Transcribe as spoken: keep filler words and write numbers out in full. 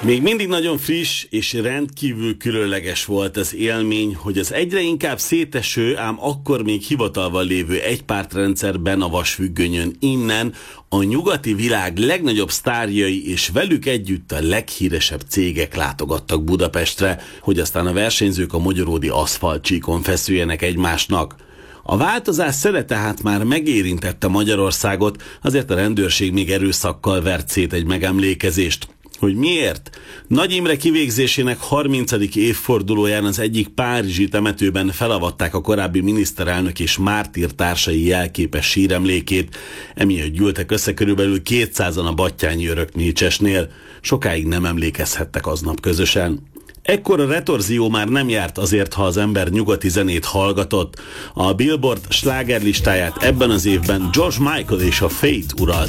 Még mindig nagyon friss és rendkívül különleges volt az élmény, hogy az egyre inkább széteső, ám akkor még hivatalban lévő egypártrendszerben a vasfüggönyön innen a nyugati világ legnagyobb sztárjai és velük együtt a leghíresebb cégek látogattak Budapestre, hogy aztán a versenyzők a mogyoródi aszfaltcsíkon feszüljenek egymásnak. A változás szele tehát már megérintette Magyarországot, azért a rendőrség még erőszakkal vert szét egy megemlékezést. Hogy miért? Nagy Imre kivégzésének harmincadik évfordulóján az egyik párizsi temetőben felavatták a korábbi miniszterelnök és mártírtársai jelképes síremlékét, emiatt gyűltek össze körülbelül kétszázan a Battyányi Örök Mécsesnél. Sokáig nem emlékezhettek aznap közösen. Ekkor a retorzió már nem járt azért, ha az ember nyugati zenét hallgatott. A Billboard slágerlistáját ebben az évben George Michael és a Fate uralta.